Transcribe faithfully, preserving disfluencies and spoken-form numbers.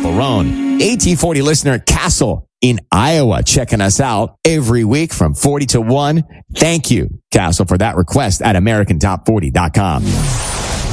chaperone. A T forty listener Castle in Iowa checking us out every week from forty to one. Thank you, Castle, for that request at American Top forty dot com.